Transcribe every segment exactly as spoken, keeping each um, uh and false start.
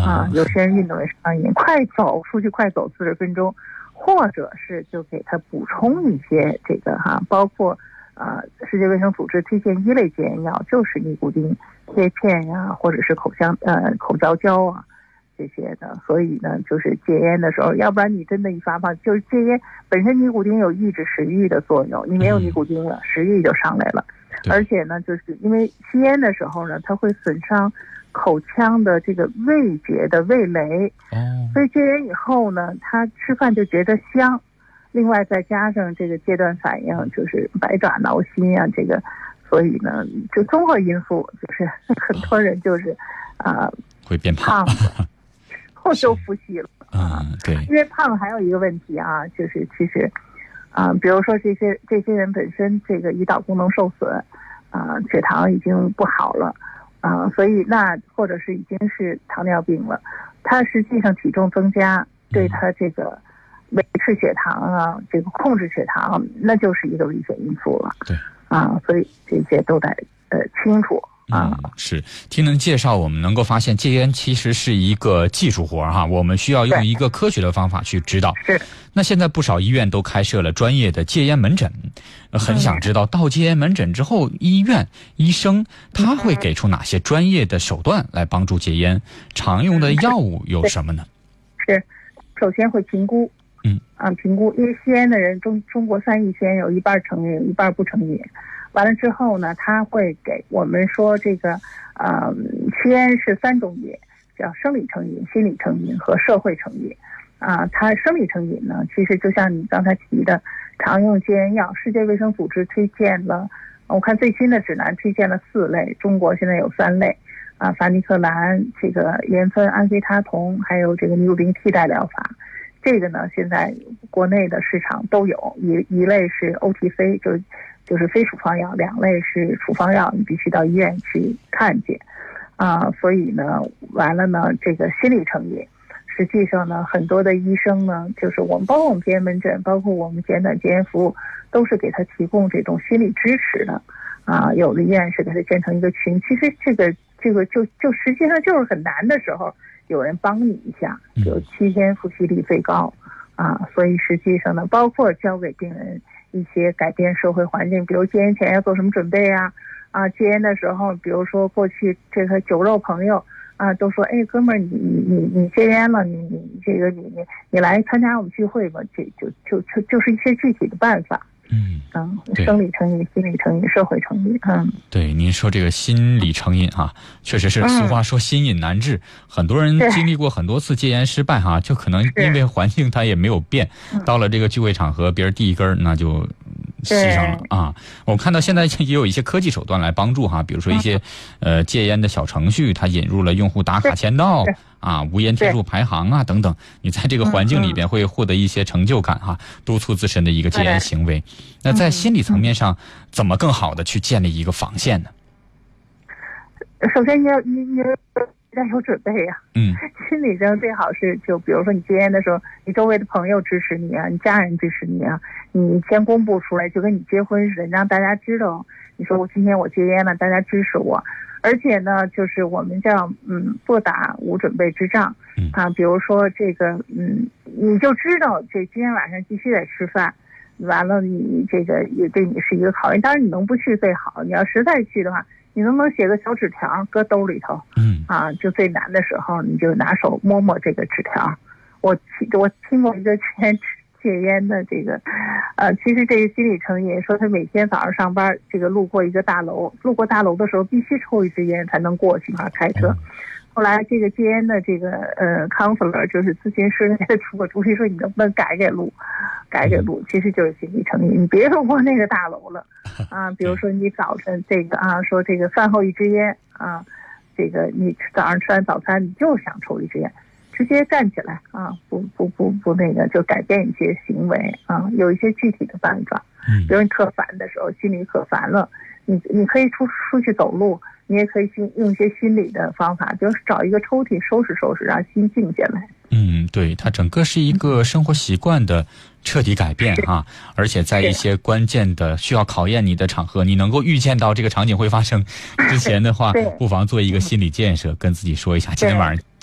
啊，有些人运动也上瘾，快走出去快走四十分钟，或者是就给他补充一些这个哈，包括啊，世界卫生组织推荐一类戒烟药，就是尼古丁贴片呀、啊，或者是口香呃口嚼胶啊这些的。所以呢，就是戒烟的时候，要不然你真的一发胖，就是戒烟本身尼古丁有抑制食欲的作用，你没有尼古丁了，食欲就上来了。而且呢，就是因为吸烟的时候呢，它会损伤口腔的这个味觉的味蕾，所以戒烟以后呢，他吃饭就觉得香。另外再加上这个戒断反应，就是百爪挠心啊，这个，所以呢，就综合因素，就是很多人就是啊、呃、 会变胖， 后就复吸了啊、嗯。对， 因为胖还有一个问题啊，就是其实啊、呃，比如说这些这些人本身这个胰岛功能受损啊、呃，血糖已经不好了啊、呃，所以那或者是已经是糖尿病了，他实际上体重增加对他这个。嗯维持血糖啊，这个控制血糖，那就是一个危险因素了。 对， 啊，所以这些都得呃清楚啊、 嗯。是，听您介绍，我们能够发现戒烟其实是一个技术活哈，我们需要用一个科学的方法去指导。 是。 那现在不少医院都开设了专业的戒烟门诊，很想知道到戒烟门诊之后，医院医生他会给出哪些专业的手段来帮助戒烟？常用的药物有什么呢？ 是，首先会评估。 嗯啊，评估，因为吸烟的人，中中国三亿吸烟有一半成瘾，有一半不成瘾。完了之后呢，他会给我们说这个，呃，吸烟是三种瘾，叫生理成瘾、心理成瘾和社会成瘾。啊，它生理成瘾呢，其实就像你刚才提的，常用戒烟药，世界卫生组织推荐了，我看最新的指南推荐了四类，中国现在有三类，啊，凡尼克兰、这个盐酚安非他酮，还有这个尼古丁替代疗法。这个呢，现在国内的市场都有，一一类是 O T C， 就就是非处方药，两类是处方药，你必须到医院去看见，啊，所以呢，完了呢，这个心理成瘾，实际上呢，很多的医生呢，就是我们包括我们戒烟门诊，包括我们简短戒烟服务，都是给他提供这种心理支持的，啊，有的医院是给他建成一个群，其实这个这个就就实际上就是很难的时候。有人帮你一下，就七天复吸率最高啊，所以实际上呢，包括教给病人一些改变社会环境，比如戒烟前要做什么准备啊，啊，戒烟的时候，比如说过去这个酒肉朋友啊，都说，哎，哥们儿，你你你你戒烟了，你你这个你你你来参加我们聚会吧，这就就就就是一些具体的办法。 嗯嗯，生理成瘾、心理成瘾、社会成瘾。嗯， 对，您说这个心理成瘾啊，确实是俗话说心瘾难治，嗯、很多人经历过很多次戒烟失败哈，就可能因为环境它也没有变，到了这个聚会场合，别人递一根那就吸上了啊。我看到现在也有一些科技手段来帮助哈，比如说一些、嗯、呃戒烟的小程序，它引入了用户打卡签到。啊，无烟天数排行啊，等等，你在这个环境里边会获得一些成就感哈、啊，督促自身的一个戒烟行为。那在心理层面上，怎么更好的去建立一个防线呢？ 首先你要你你要有准备呀、啊， 嗯， 心理上最好是就比如说你戒烟的时候，你周围的朋友支持你啊，你家人支持你啊，你先公布出来，就跟你结婚似的，让大家知道，你说我今天我戒烟了，大家支持我。而且呢，就是我们叫嗯不打无准备之仗啊，比如说这个嗯，你就知道这今天晚上必须得吃饭，完了你这个也对你是一个考验。当然你能不去最好，你要实在去的话，你能不能写个小纸条搁兜里头？ 嗯啊，就最难的时候你就拿手摸摸这个纸条。我我听过一个戒戒烟的这个，呃，其实这个心理成瘾，说他每天早上上班，这个路过一个大楼，路过大楼的时候必须抽一支烟才能过去嘛，开车。后来这个戒烟的这个呃 counselor 就是咨询师给他出个主意说，你能不能改改路，改改路，其实就是心理成瘾，你别路过那个大楼了啊。比如说你早晨这个啊，说这个饭后一支烟啊，这个你早上吃完早餐你就想抽一支烟。直接站起来啊，不不不不那个，就改变一些行为啊，有一些具体的办法。 嗯， 比如你特烦的时候，心里可烦了，你你可以出出去走路，你也可以心用一些心理的方法，就是找一个抽屉收拾收拾，让心静下来。 嗯，对，它整个是一个生活习惯的彻底改变哈、啊，而且在一些关键的需要考验你的场合，你能够预见到这个场景会发生之前的话，不妨做一个心理建设，跟自己说一下，今天晚上千万别抽。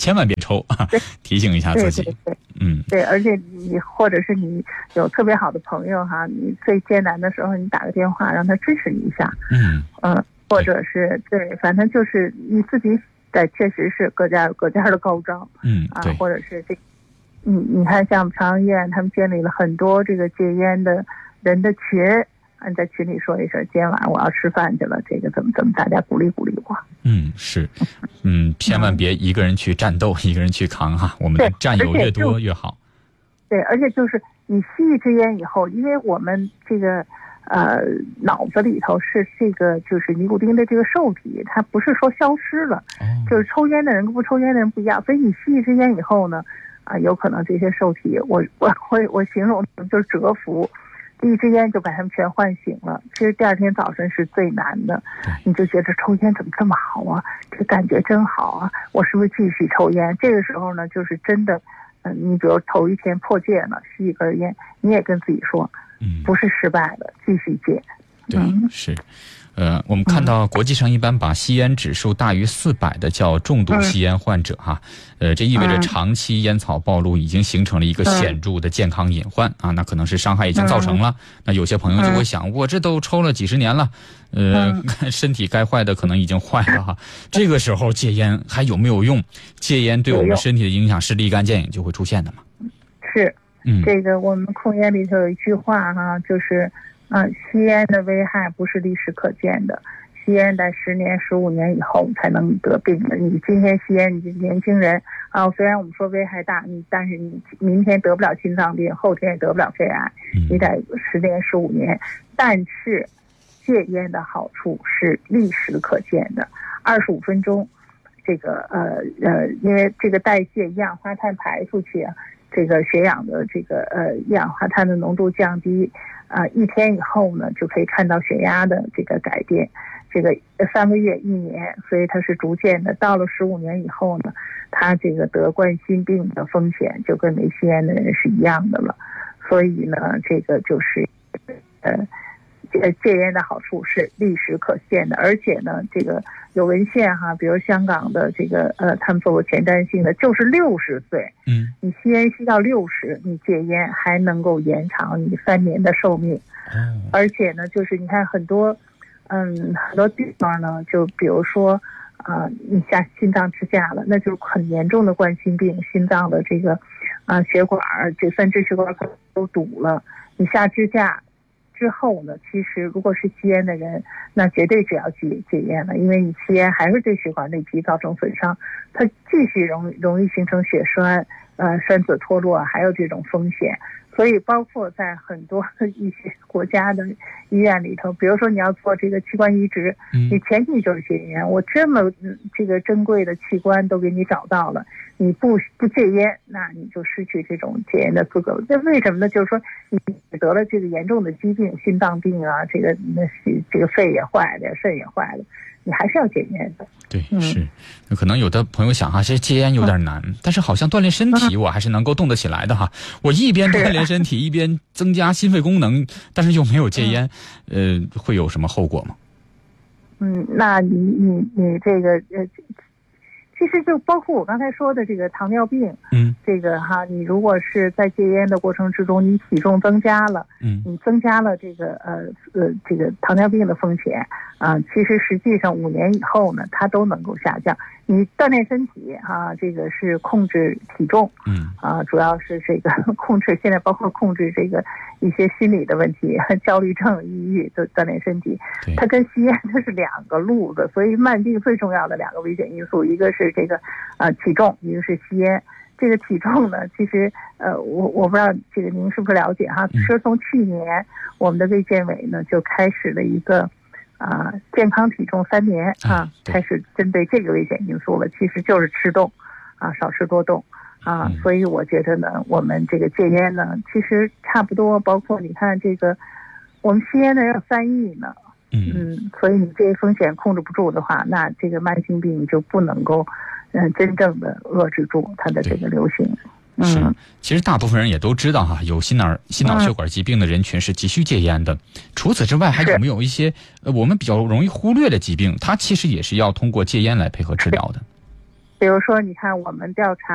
抽，提醒一下自己。 对对对， 嗯， 对，而且你或者是你有特别好的朋友哈，你最艰难的时候你打个电话让他支持你一下。 嗯嗯、呃，或者是对，反正就是你自己得确实是各家有各家的高招。 嗯，对， 啊，或者是这，你你看像长安医院他们建立了很多这个戒烟的人的群。你在群里说一声，今天晚上我要吃饭去了，这个怎么怎么，大家鼓励鼓励我。 嗯，是，嗯，千万别一个人去战斗，一个人去扛哈，我们的战友越多越好。 对，而且就是你吸一支烟以后，因为我们这个呃脑子里头是这个就是尼古丁的这个受体，它不是说消失了， 哦、 就是抽烟的人跟不抽烟的人不一样，所以你吸一支烟以后呢，啊、呃，有可能这些受体，我我我我形容就是蛰伏。第一支烟就把他们全唤醒了，其实第二天早晨是最难的，你就觉得抽烟怎么这么好啊，这个感觉真好啊，我是不是继续抽烟？这个时候呢，就是真的，嗯、呃，你比如头一天破戒了，吸一根烟，你也跟自己说，嗯，不是失败的，继续戒。 对，嗯、是。呃，我们看到国际上一般把吸烟指数大于四百的叫重度吸烟患者哈，呃，这意味着长期烟草暴露已经形成了一个显著的健康隐患啊，那可能是伤害已经造成了。那有些朋友就会想，我这都抽了几十年了，呃，身体该坏的可能已经坏了哈。这个时候戒烟还有没有用？戒烟对我们身体的影响是立竿见影就会出现的嘛？ 是， 嗯， 这个我们控烟里头有一句话哈，就是。啊，吸烟的危害不是立时可见的，吸烟在十年、十五年以后才能得病的。你今天吸烟，你年轻人啊，虽然我们说危害大，你但是你明天得不了心脏病，后天也得不了肺癌，你得十年、十五年。但是戒烟的好处是立时可见的，二十五分钟，这个呃呃，因为这个代谢一氧化碳排出去啊，这个血氧的这个呃一氧化碳的浓度降低。啊、呃，一天以后呢，就可以看到血压的这个改变，这个三个月、一年，所以它是逐渐的。到了十五年以后呢，它这个得冠心病的风险就跟没吸烟的人是一样的了。所以呢，这个就是呃，戒烟的好处是立时可见的，而且呢，这个有文献哈，比如香港的这个呃，他们做过前瞻性的，就是六十岁， 嗯，你吸烟吸到六十，你戒烟还能够延长你三年的寿命， 嗯， 而且呢，就是你看很多，嗯，很多地方呢，就比如说啊、呃，你下心脏支架了，那就是很严重的冠心病，心脏的这个啊、呃、血管这三支血管都堵了，你下支架。之后呢，其实如果是吸烟的人，那绝对是要戒戒烟了，因为你吸烟还是对血管内皮造成损伤，它继续容容易形成血栓，呃，栓子脱落，还有这种风险。所以包括在很多一些国家的医院里头，比如说你要做这个器官移植，你前提就是戒烟。我这么这个珍贵的器官都给你找到了，你不不戒烟，那你就失去这种戒烟的资格。那为什么呢？就是说你得了这个严重的疾病，心脏病啊，这个那这个肺也坏了，肾也坏了。你还是要戒烟的。 对，是。可能有的朋友想哈，这戒烟有点难，嗯、但是好像锻炼身体，我还是能够动得起来的哈。我一边锻炼身体，一边增加心肺功能，但是又没有戒烟，嗯、呃，会有什么后果吗？ 嗯，那你你你这个呃。其实就包括我刚才说的这个糖尿病， 嗯， 这个哈，你如果是在戒烟的过程之中，你体重增加了， 嗯， 你增加了这个呃呃这个糖尿病的风险啊、呃，其实实际上五年以后呢，它都能够下降。你锻炼身体啊，这个是控制体重， 嗯啊，主要是这个控制，现在包括控制这个一些心理的问题，焦虑症、抑郁的锻炼身体，它跟吸烟它是两个路子，所以慢病最重要的两个危险因素，一个是这个呃体重，一个是吸烟。这个体重呢，其实呃，我我不知道这个您是不是了解哈？其实从去年我们的卫健委呢就开始了一个。啊，健康体重三年啊，开始针对这个危险因素了，其实就是吃动，啊，少吃多动，啊，所以我觉得呢，我们这个戒烟呢，其实差不多，包括你看这个，我们吸烟的人有三亿呢，嗯，所以你这些风险控制不住的话，那这个慢性病就不能够，嗯，真正的遏制住它的这个流行。 是，其实大部分人也都知道哈，有心脑心脑血管疾病的人群是急需戒烟的。嗯、除此之外，还有没有一些呃我们比较容易忽略的疾病？它其实也是要通过戒烟来配合治疗的。 比如说，你看我们调查。